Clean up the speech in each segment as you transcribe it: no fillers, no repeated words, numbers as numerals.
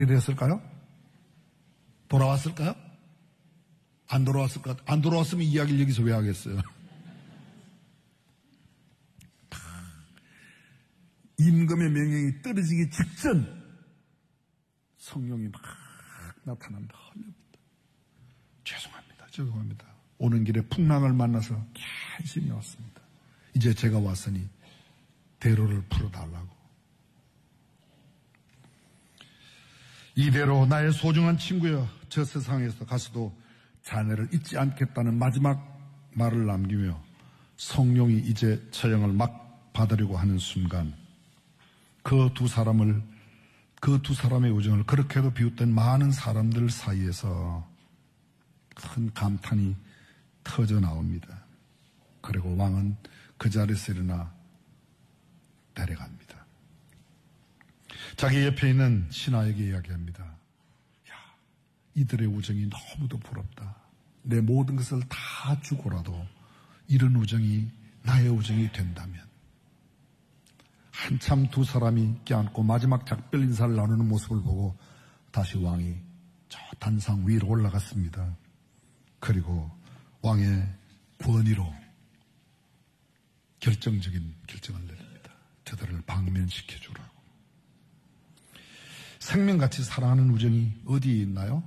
됐을까요? 돌아왔을까요? 안 돌아왔을까요? 안 돌아왔으면 이야기를 여기서 왜 하겠어요? 임금의 명령이 떨어지기 직전 성령이 막 나타납니다. 헐렵니다. 죄송합니다. 오는 길에 풍랑을 만나서 간신히 왔습니다. 이제 제가 왔으니 대로를 풀어달라고. 이대로 나의 소중한 친구여, 저 세상에서 가서도 자네를 잊지 않겠다는 마지막 말을 남기며 성령이 이제 처형을 막 받으려고 하는 순간 그 두 사람의 우정을 그렇게도 비웃던 많은 사람들 사이에서 큰 감탄이 터져 나옵니다. 그리고 왕은 그 자리에서 일어나 내려갑니다. 자기 옆에 있는 신하에게 이야기합니다. 야, 이들의 우정이 너무도 부럽다. 내 모든 것을 다 주고라도 이런 우정이 나의 우정이 된다면. 한참 두 사람이 껴안고 마지막 작별 인사를 나누는 모습을 보고 다시 왕이 저 단상 위로 올라갔습니다. 그리고 왕의 권위로 결정적인 결정을 내립니다. 저들을 방면시켜주라고. 생명같이 사랑하는 우정이 어디에 있나요?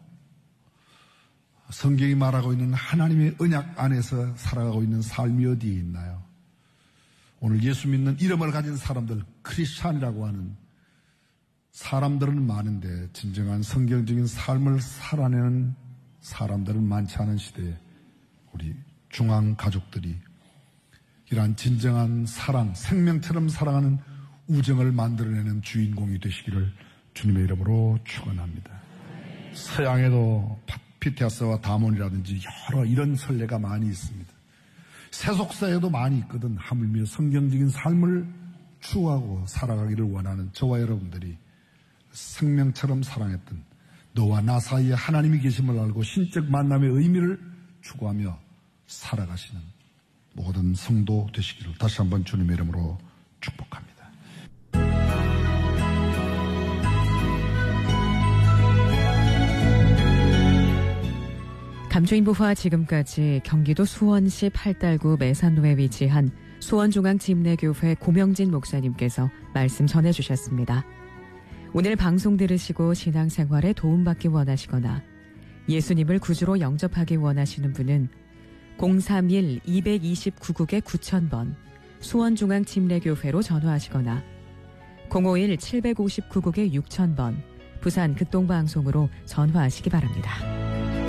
성경이 말하고 있는 하나님의 언약 안에서 살아가고 있는 삶이 어디에 있나요? 오늘 예수 믿는 이름을 가진 사람들, 크리스찬이라고 하는 사람들은 많은데 진정한 성경적인 삶을 살아내는 사람들은 많지 않은 시대에 우리 중앙 가족들이 이러한 진정한 사랑, 생명처럼 사랑하는 우정을 만들어내는 주인공이 되시기를 주님의 이름으로 축원합니다. 서양에도 피테아스와 다몬이라든지 여러 이런 선례가 많이 있습니다. 세속사에도 많이 있거든. 하물며 성경적인 삶을 추구하고 살아가기를 원하는 저와 여러분들이 생명처럼 사랑했던 너와 나 사이에 하나님이 계심을 알고 신적 만남의 의미를 추구하며 살아가시는 모든 성도 되시기를 다시 한번 주님의 이름으로 축복합니다. 감주인부와 지금까지 경기도 수원시 팔달구 매산로에 위치한 수원중앙집례교회 고명진 목사님께서 말씀 전해주셨습니다. 오늘 방송 들으시고 신앙생활에 도움받기 원하시거나 예수님을 구주로 영접하기 원하시는 분은 031-229국의 9000번 수원중앙집례교회로 전화하시거나 051-759국의 6000번 부산 극동방송으로 전화하시기 바랍니다.